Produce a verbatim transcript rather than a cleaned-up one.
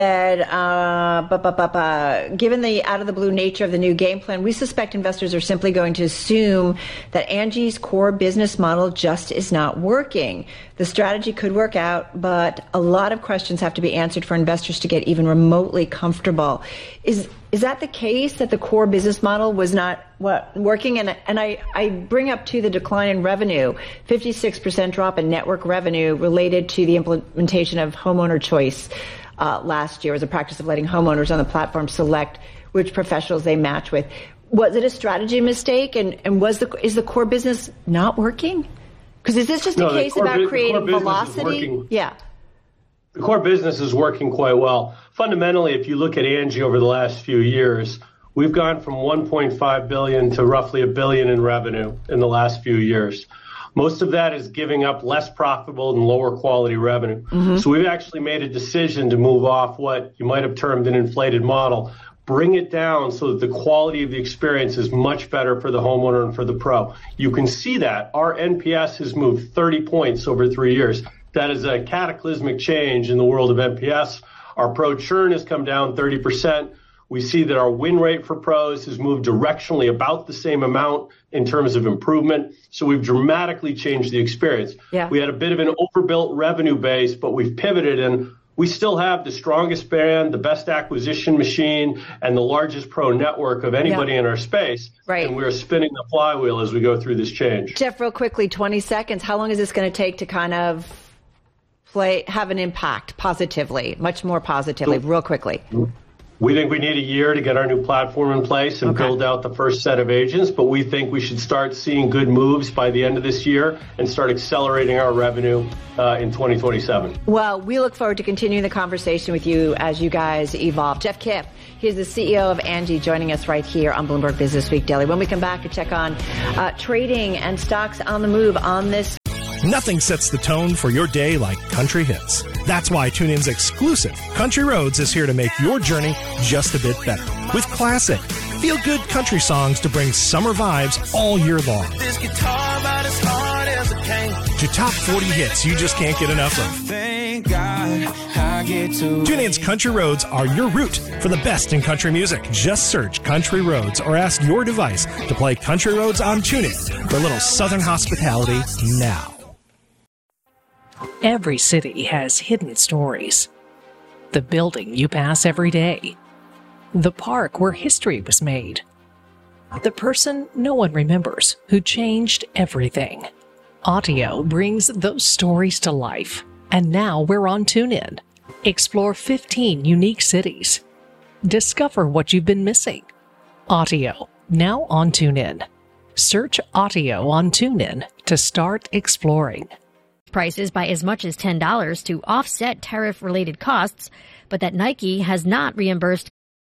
Uh, bu- bu- bu- bu- given the out-of-the-blue nature of the new game plan, we suspect investors are simply going to assume that Angie's core business model just is not working. The strategy could work out, but a lot of questions have to be answered for investors to get even remotely comfortable. Is is that the case, that the core business model was not what, working? And, and I, I bring up, too, the decline in revenue, fifty-six percent drop in network revenue related to the implementation of homeowner choice. Uh, last year was a practice of letting homeowners on the platform select which professionals they match with. Was it a strategy mistake? And, and was the is the core business not working? Because is this just no, a case core, about creating velocity? Yeah. The core business is working quite well. Fundamentally, if you look at Angie over the last few years, we've gone from one point five billion dollars to roughly a billion in revenue in the last few years. Most of that is giving up less profitable and lower quality revenue. Mm-hmm. So we've actually made a decision to move off what you might have termed an inflated model, bring it down so that the quality of the experience is much better for the homeowner and for the pro. You can see that our N P S has moved thirty points over three years. That is a cataclysmic change in the world of N P S. Our pro churn has come down thirty percent. We see that our win rate for pros has moved directionally about the same amount in terms of improvement. So we've dramatically changed the experience. Yeah. We had a bit of an overbuilt revenue base, but we've pivoted, and we still have the strongest brand, the best acquisition machine, and the largest pro network of anybody yeah. in our space. Right. And we're spinning the flywheel as we go through this change. Jeff, real quickly, twenty seconds. How long is this going to take to kind of play, have an impact positively, much more positively, real quickly? We think we need a year to get our new platform in place and okay. build out the first set of agents, but we think we should start seeing good moves by the end of this year and start accelerating our revenue uh, in twenty twenty-seven. Well, we look forward to continuing the conversation with you as you guys evolve. Jeff Kipp, he's the C E O of Angie, joining us right here on Bloomberg Business Week Daily. When we come back to check on uh, trading and stocks on the move on this. Nothing sets the tone for your day like country hits. That's why TuneIn's exclusive Country Roads is here to make your journey just a bit better. With classic, feel-good country songs to bring summer vibes all year long. This guitar about as hard as it can. To top forty hits you just can't get enough of. Thank God I get to TuneIn's Country Roads are your route for the best in country music. Just search Country Roads or ask your device to play Country Roads on TuneIn for a little southern hospitality now. Every city has hidden stories. The building you pass every day. The park where history was made. The person no one remembers who changed everything. Audio brings those stories to life. And now we're on TuneIn. Explore fifteen unique cities. Discover what you've been missing. Audio, now on TuneIn. Search Audio on TuneIn to start exploring. Prices by as much as ten dollars to offset tariff-related costs, but that Nike has not reimbursed